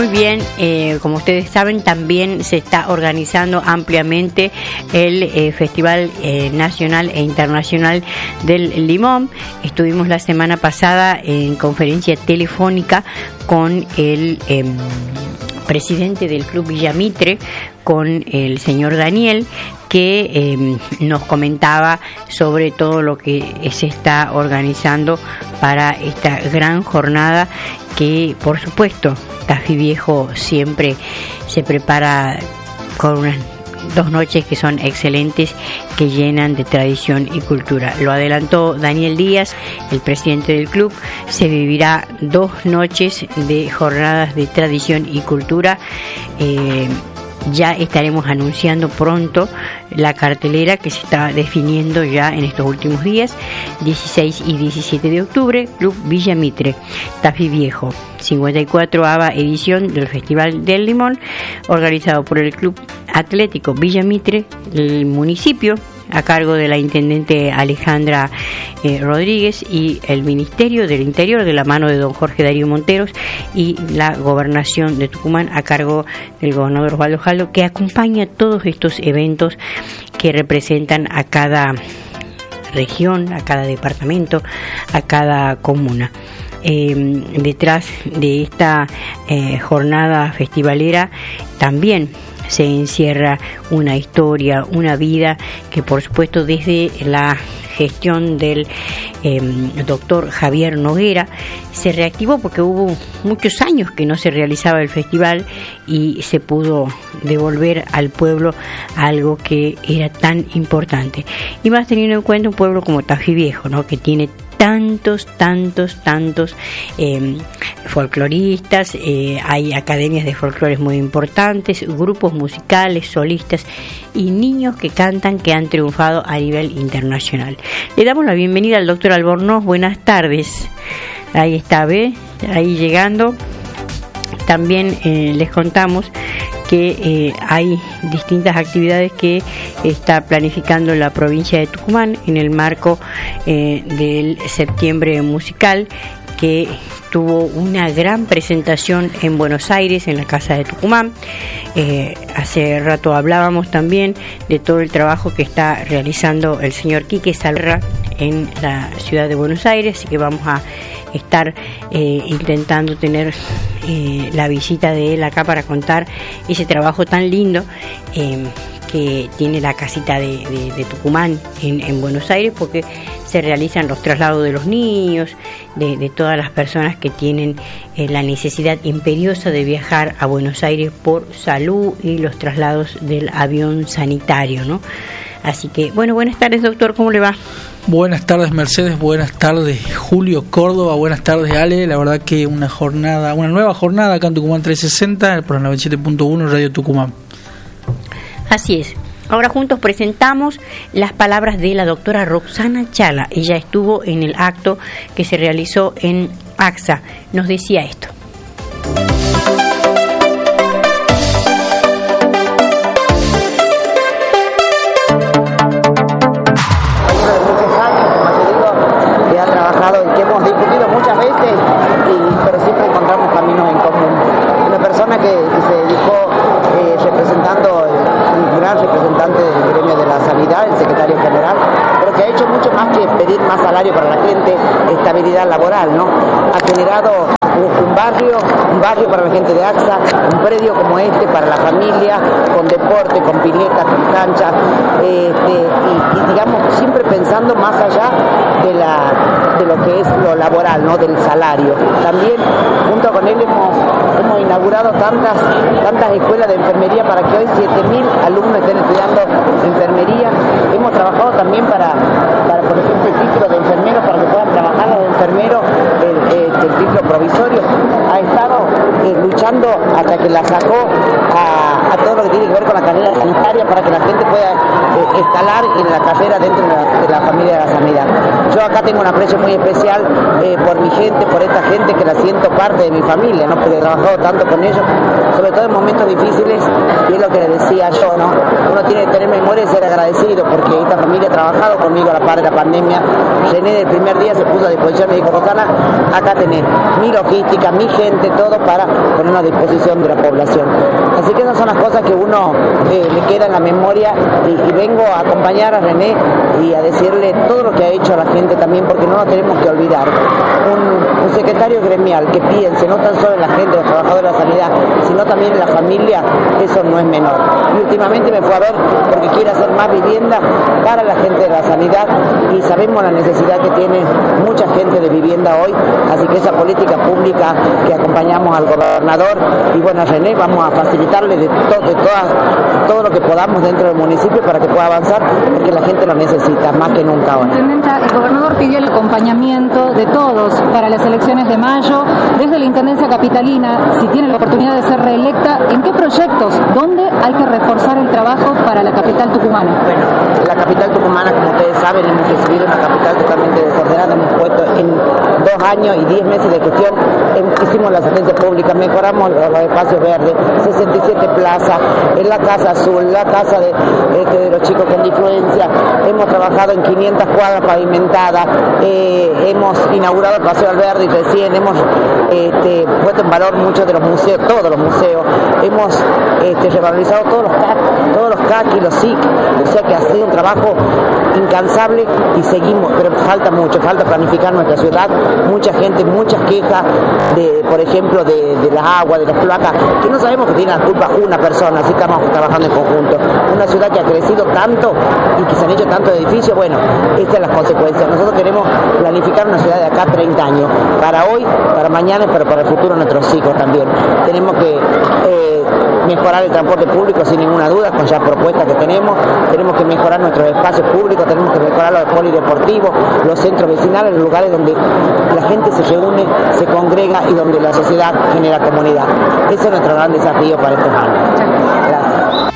Muy bien, como ustedes saben, también se está organizando ampliamente el Festival Nacional e Internacional del Limón. Estuvimos la semana pasada en conferencia telefónica con el presidente del Club Villa Mitre, con el señor Daniel, que nos comentaba sobre todo lo que se está organizando para esta gran jornada que, por supuesto, Tafí Viejo siempre se prepara con unas 2 noches que son excelentes, que llenan de tradición y cultura. Lo adelantó Daniel Díaz, el presidente del club. Se vivirá 2 noches de jornadas de tradición y cultura. Ya estaremos anunciando pronto la cartelera que se está definiendo ya en estos últimos días, 16 y 17 de octubre, Club Villa Mitre, Tafí Viejo, 54ª edición del Festival del Limón, organizado por el Club Atlético Villa Mitre, el municipio, a cargo de la intendente Alejandra Rodríguez, y el Ministerio del Interior, de la mano de don Jorge Darío Monteros, y la Gobernación de Tucumán, a cargo del gobernador Osvaldo Jaldo, que acompaña todos estos eventos que representan a cada región, a cada departamento, a cada comuna. Detrás de esta jornada festivalera también se encierra una historia, una vida que, por supuesto, desde la gestión del doctor Javier Noguera se reactivó, porque hubo muchos años que no se realizaba el festival y se pudo devolver al pueblo algo que era tan importante, y más teniendo en cuenta un pueblo como Tafí Viejo, ¿no?, que tiene tantos folcloristas, hay academias de folclores muy importantes, grupos musicales, solistas y niños que cantan, que han triunfado a nivel internacional. Le damos la bienvenida al doctor Albornoz. Buenas tardes. Ahí está, ¿ve? Ahí llegando. También les contamos que hay distintas actividades que está planificando la provincia de Tucumán en el marco del Septiembre Musical, que tuvo una gran presentación en Buenos Aires, en la Casa de Tucumán. Hace rato hablábamos también de todo el trabajo que está realizando el señor Quique Salra en la ciudad de Buenos Aires, así que vamos a estar intentando tener la visita de él acá para contar ese trabajo tan lindo que tiene la casita de Tucumán en Buenos Aires, porque se realizan los traslados de los niños, de todas las personas que tienen la necesidad imperiosa de viajar a Buenos Aires por salud, y los traslados del avión sanitario, ¿no? Así que, bueno, buenas tardes, doctor, ¿cómo le va? Buenas tardes, Mercedes, buenas tardes, Julio Córdoba, buenas tardes, Ale. La verdad que una nueva jornada acá en Tucumán 360, por el 97.1 Radio Tucumán. Así es. Ahora juntos presentamos las palabras de la doctora Roxana Chala. Ella estuvo en el acto que se realizó en AXA. Nos decía esto. Que hemos discutido muchas veces, pero siempre encontramos caminos en común. Una persona que se dedicó representando, un gran representante del gremio de la sanidad, el secretario general, pero que ha hecho mucho más que pedir más salario para la gente, estabilidad laboral, ¿no? Ha generado un barrio para la gente de AXA, un predio como este para la familia, con deporte, con piletas, con canchas, y digamos, siempre pensando más allá de lo que es lo laboral, ¿no?, del salario. También junto con él hemos inaugurado tantas escuelas de enfermería para que hoy 7.000 alumnos estén estudiando enfermería. Hemos trabajado también para por ejemplo, el título de enfermero, para que puedan trabajar los enfermeros, el título provisorio. Ha estado luchando hasta que la sacó a a todo lo que tiene que ver con la carrera sanitaria para que la gente pueda escalar en la carrera dentro de la familia de la sanidad. Yo acá tengo un aprecio muy especial por mi gente, por esta gente que la siento parte de mi familia, ¿no? Porque he trabajado tanto con ellos, sobre todo en momentos difíciles, y es lo que les decía yo, ¿no? Uno tiene que tener memoria y ser agradecido, porque esta familia ha trabajado conmigo a la par de la pandemia. René del primer día se puso a disposición, me dijo, Rosana, acá tenés mi logística, mi gente, todo para ponernos a disposición de la población. Así que esas son las cosas que uno le queda en la memoria, y vengo a acompañar a René y a decirle todo lo que ha hecho a la gente también, porque no nos tenemos que olvidar. Un secretario gremial que piense no tan solo en la gente, los trabajadores de la sanidad, sino también en la familia, eso no es menor. Y últimamente me fue a ver porque quiere hacer más vivienda para la gente de la sanidad, y sabemos la necesidad que tiene mucha gente de vivienda hoy, así que esa política pública que acompañamos al gobernador y bueno, a René, vamos a facilitarle de todo lo que podamos dentro del municipio para que pueda avanzar, porque la gente lo necesita más que nunca ahora. Intendenta, el gobernador pidió el acompañamiento de todos para las elecciones de mayo. Desde la Intendencia Capitalina, si tiene la oportunidad de ser reelecta, ¿en qué proyectos? ¿Dónde hay que reforzar el trabajo para la capital tucumana? Bueno, la capital tucumana, como ustedes saben, hemos recibido una capital totalmente desordenada. Hemos puesto en 2 años y 10 meses de gestión, hicimos la asistencia pública, mejoramos los espacios verdes, 67 plazas, en la Casa Azul, la casa de los chicos con disfluencia, hemos trabajado en 500 cuadras pavimentadas, hemos inaugurado el Paseo al Verde y recién hemos puesto en valor muchos de los museos, todos los museos, hemos revalorizado todos los CAC y los SIC, o sea que ha sido un trabajo incansable y seguimos, pero falta mucho, falta planificar nuestra ciudad, mucha gente, muchas quejas por ejemplo, de las aguas, de las placas, que no sabemos que tiene la culpa una persona, así estamos trabajando en conjunto. Una ciudad que ha crecido tanto y que se han hecho tantos edificios, bueno, estas son las consecuencias. Nosotros queremos planificar una ciudad de acá 30 años, para hoy, para mañana, pero para el futuro de nuestros hijos también. Tenemos que mejorar el transporte público sin ninguna duda, con ya propuestas que tenemos que mejorar nuestros espacios públicos, tenemos que mejorar los polideportivos, los centros vecinales, los lugares donde la gente se reúne, se congrega y donde la sociedad genera comunidad. Ese es nuestro gran desafío para estos años. Gracias.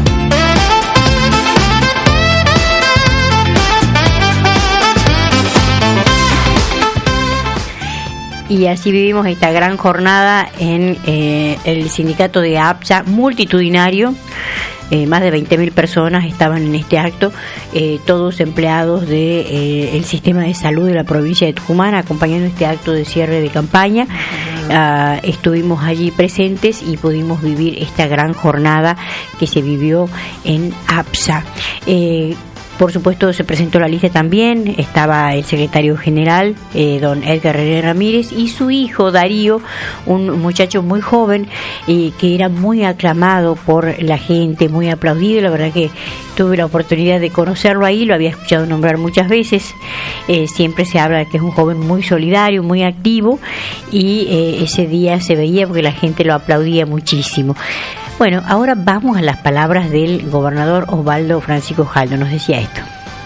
Y así vivimos esta gran jornada en el sindicato de APSA, multitudinario. Más de 20.000 personas estaban en este acto, todos empleados del sistema de salud de la provincia de Tucumán, acompañando este acto de cierre de campaña. Estuvimos allí presentes y pudimos vivir esta gran jornada que se vivió en APSA. Por supuesto, se presentó la lista también, estaba el secretario general, don Edgar René Ramírez, y su hijo Darío, un muchacho muy joven, que era muy aclamado por la gente, muy aplaudido. La verdad que tuve la oportunidad de conocerlo ahí, lo había escuchado nombrar muchas veces. Siempre se habla de que es un joven muy solidario, muy activo, y ese día se veía porque la gente lo aplaudía muchísimo. Bueno, ahora vamos a las palabras del gobernador Osvaldo Francisco Jaldo. Nos decía esto.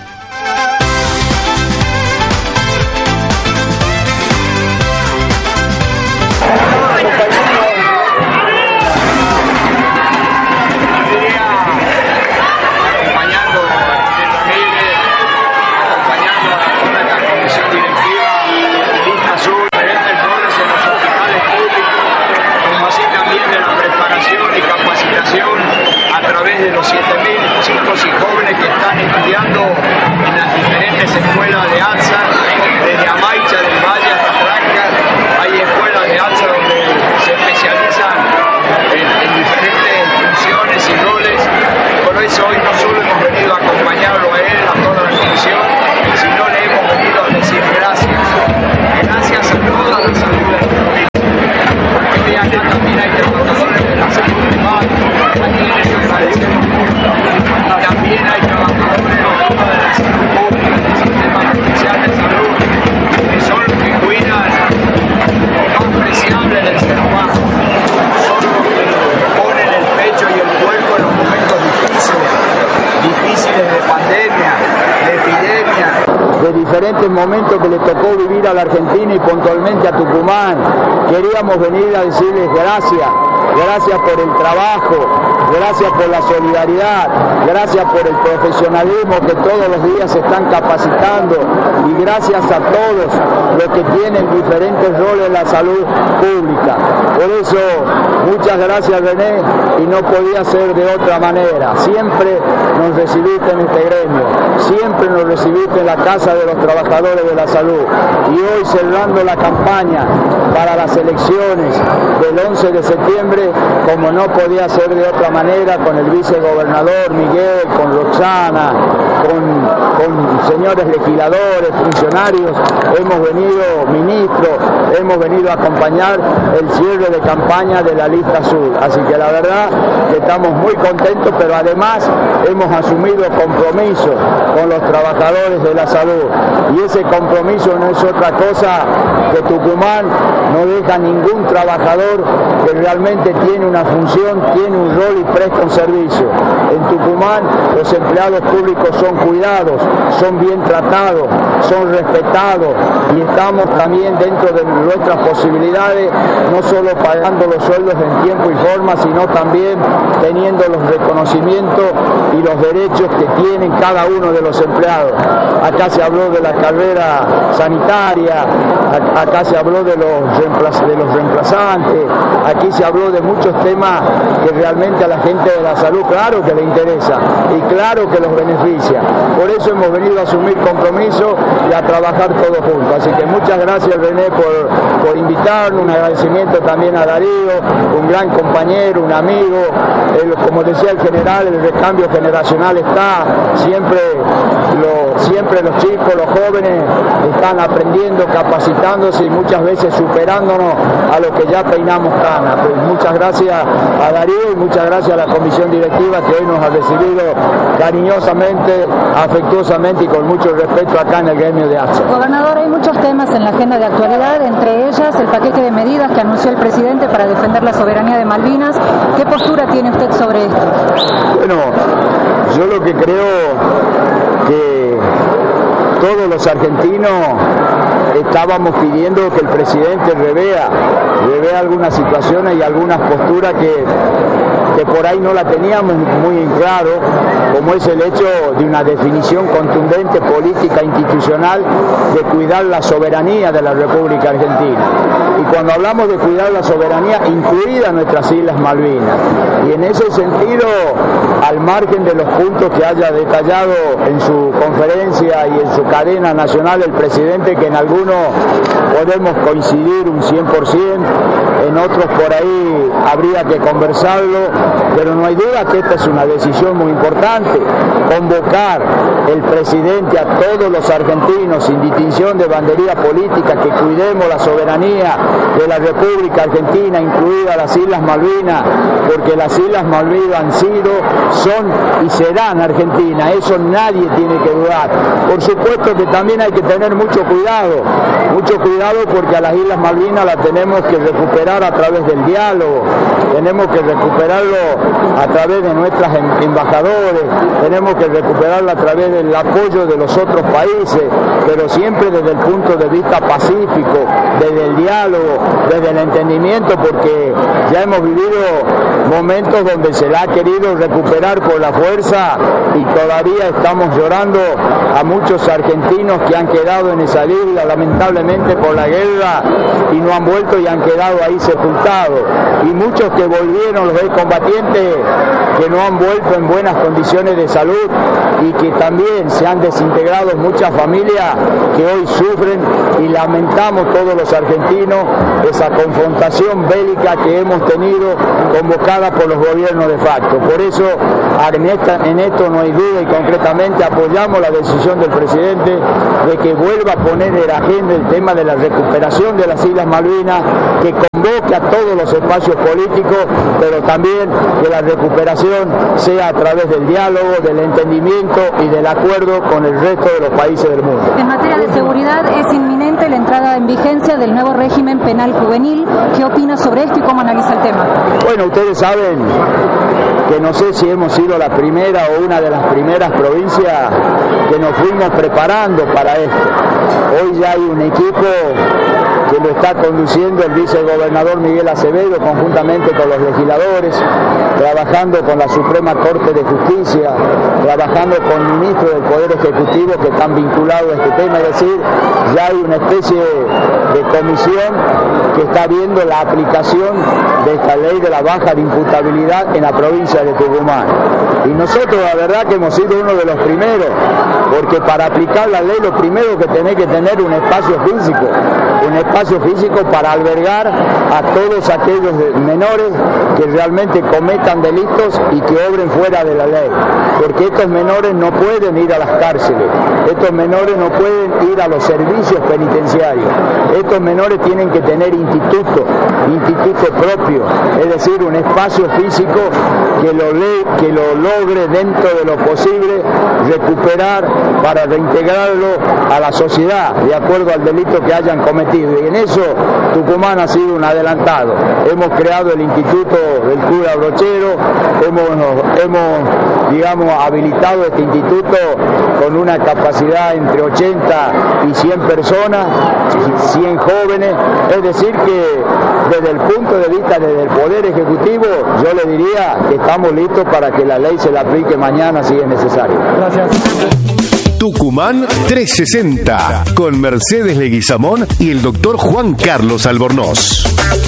Diferentes momentos que le tocó vivir a la Argentina y puntualmente a Tucumán. Queríamos venir a decirles gracias por el trabajo, gracias por la solidaridad, gracias por el profesionalismo que todos los días se están capacitando y gracias a todos los que tienen diferentes roles en la salud pública. Por eso, muchas gracias, René, y no podía ser de otra manera. Siempre nos recibiste en este gremio, siempre nos recibiste en la Casa de los Trabajadores de la Salud. Y hoy, cerrando la campaña para las elecciones del 11 de septiembre, como no podía ser de otra manera, con el vicegobernador Miguel, con Roxana, con señores legisladores, funcionarios, hemos venido, ministros, hemos venido a acompañar el cierre de campaña de la lista azul. Así que la verdad que estamos muy contentos, pero además hemos asumido compromiso con los trabajadores de la salud. Y ese compromiso no es otra cosa que Tucumán no deja ningún trabajador que realmente tiene una función, tiene un rol y presta un servicio. En Tucumán los empleados públicos son cuidados, son bien tratados, son respetados y estamos también dentro de nuestras posibilidades, no solo pagando los sueldos en tiempo y forma, sino también teniendo los reconocimientos y los derechos que tienen cada uno de los empleados. Acá se habló de la carrera sanitaria, acá se habló de los reemplazantes, aquí se habló de muchos temas que realmente a la gente de la salud, claro que le interesa y claro que los beneficia. Por eso hemos venido a asumir compromiso y a trabajar todos juntos. Así que muchas gracias, René, por invitarnos, un agradecimiento también a Darío, un gran compañero, un amigo. Como decía el general, el recambio generacional está, siempre los chicos, los jóvenes están aprendiendo, capacitándose y muchas veces superándonos a los que ya peinamos canas. Pues muchas gracias a Darío y muchas gracias a la comisión directiva que hoy nos ha recibido cariñosamente, afectuosamente y con mucho respeto acá en el gremio de ATSE. Gobernador, hay muchos temas en la agenda de actualidad, entre ellas el paquete de medidas que anunció el presidente para defender la soberanía de Malvinas. ¿Qué postura tiene usted sobre esto? Bueno, yo lo que creo que todos los argentinos estábamos pidiendo que el presidente revea algunas situaciones y algunas posturas que por ahí no la teníamos muy en claro, como es el hecho de una definición contundente política institucional de cuidar la soberanía de la República Argentina. Y cuando hablamos de cuidar la soberanía, incluida nuestras Islas Malvinas. Y en ese sentido, al margen de los puntos que haya detallado en su conferencia y en su cadena nacional el presidente, que en algunos podemos coincidir un 100%, en otros por ahí habría que conversarlo, pero no hay duda que esta es una decisión muy importante, convocar el presidente a todos los argentinos sin distinción de bandería política, que cuidemos la soberanía de la República Argentina, incluidas las Islas Malvinas, porque las Islas Malvinas han sido, son y serán Argentina, eso nadie tiene que dudar. Por supuesto que también hay que tener mucho cuidado porque a las Islas Malvinas las tenemos que recuperar a través del diálogo, tenemos que recuperarlo a través de nuestras embajadores, tenemos que recuperarlo a través del apoyo de los otros países, pero siempre desde el punto de vista pacífico, desde el diálogo, desde el entendimiento, porque ya hemos vivido momentos donde se la ha querido recuperar por la fuerza y todavía estamos llorando a muchos argentinos que han quedado en esa isla lamentablemente por la guerra y no han vuelto y han quedado ahí sepultados, y muchos que volvieron, los excombatientes que no han vuelto en buenas condiciones de salud y que también se han desintegrado muchas familias que hoy sufren, y lamentamos todos los argentinos esa confrontación bélica que hemos tenido convocada por los gobiernos de facto. Por eso en esto no hay duda y concretamente apoyamos la decisión del presidente de que vuelva a poner en la agenda el tema de la recuperación de las Islas Malvinas, que convoque a todos los espacios políticos, pero también que la recuperación sea a través del diálogo, del entendimiento y del acuerdo con el resto de los países del mundo. En materia de seguridad, es inminente la entrada en vigencia del nuevo régimen penal juvenil. ¿Qué opina sobre esto y cómo analiza el tema? Bueno, ustedes saben que no sé si hemos sido la primera o una de las primeras provincias que nos fuimos preparando para esto. Hoy ya hay un equipo que lo está conduciendo el vicegobernador Miguel Acevedo conjuntamente con los legisladores, trabajando con la Suprema Corte de Justicia, trabajando con ministros del Poder Ejecutivo que están vinculados a este tema, es decir, ya hay una especie de comisión que está viendo la aplicación de esta ley de la baja de imputabilidad en la provincia de Tucumán. Y nosotros la verdad que hemos sido uno de los primeros, porque para aplicar la ley lo primero que tenés que tener un espacio físico para albergar a todos aquellos menores que realmente cometan delitos y que obren fuera de la ley, porque estos menores no pueden ir a las cárceles, estos menores no pueden ir a los servicios penitenciarios, estos menores tienen que tener instituto propio, es decir, un espacio físico que lo logre dentro de lo posible recuperar para reintegrarlo a la sociedad de acuerdo al delito que hayan cometido, y en eso Tucumán ha sido un adelantado. Hemos creado el Instituto del Cura Brochero, hemos digamos habilitado este instituto con una capacidad entre 80 y 100 personas, 100 jóvenes, es decir que desde el punto de vista del Poder Ejecutivo yo le diría que estamos listos para que la ley se la aplique mañana si es necesario. Gracias. Tucumán 360 con Mercedes Leguizamón y el doctor Juan Carlos Albornoz.